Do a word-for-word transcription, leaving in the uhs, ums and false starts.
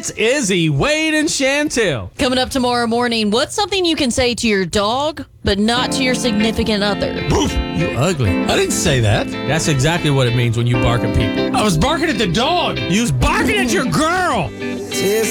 It's Izzy, Wade, and Chantel. Coming up tomorrow morning, what's something you can say to your dog, but not to your significant other? You ugly. I didn't say that. That's exactly what it means when you bark at people. I was barking at the dog. You was barking at your girl.